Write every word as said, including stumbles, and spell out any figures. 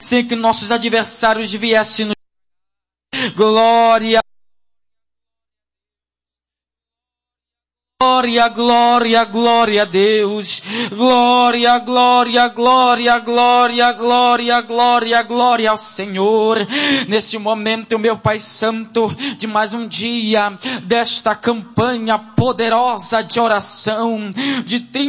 sem que nossos adversários viessem nos... Glória, glória, glória, glória a Deus. Glória, glória, glória, glória, glória, glória, glória ao Senhor. Nesse momento, meu Pai Santo, de mais um dia desta campanha poderosa de oração, de trinta